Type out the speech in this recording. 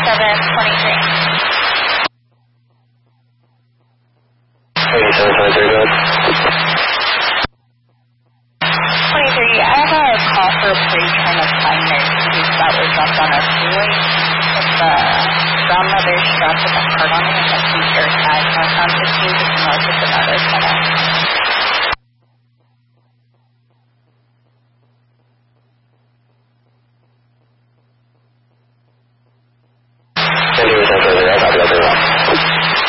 8723, go ahead. 23, I have a call for a pre-term assignment that was dropped on our freeway. It's a grandmother strapped with a heart on it and a two-air tag. Northbound 15, just north of another setup.